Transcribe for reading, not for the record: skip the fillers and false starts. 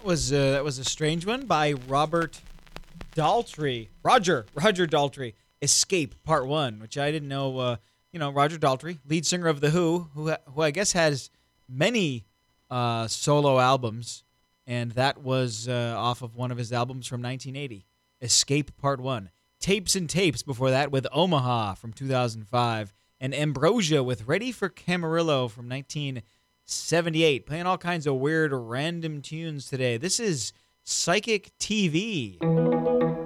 that was a strange one by Robert Daltrey. Roger Daltrey. Escape Part 1, which I didn't know. Roger Daltrey, lead singer of The Who, who I guess has many solo albums, and that was off of one of his albums from 1980, Escape Part 1. Tapes and Tapes before that with Omaha from 2005, and Ambrosia with Ready for Camarillo from 1978. Playing all kinds of weird random tunes today. This is Psychic TV.